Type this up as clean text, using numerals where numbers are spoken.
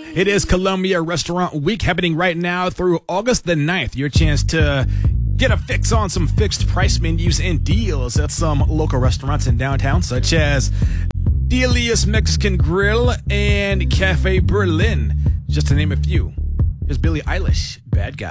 It is Columbia Restaurant Week happening right now through August the 9th. Your chance to get a fix on some fixed price menus and deals at some local restaurants in downtown, such as Delia's Mexican Grill and Cafe Berlin, just to name a few. Here's Billie Eilish, Bad Guy.